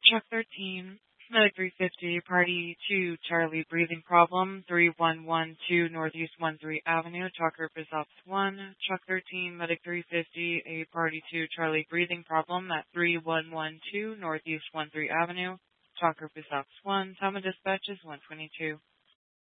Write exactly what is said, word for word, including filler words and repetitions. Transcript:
Truck thirteen, Medic three fifty, Party two, Charlie, breathing problem, three one one two Northeast one three Avenue, Talk Group is Ops one. Truck thirteen, Medic three fifty, a Party two, Charlie, breathing problem at three one one two Northeast one three Avenue, Talk Group is Ops one. Time of dispatch is one twenty-two.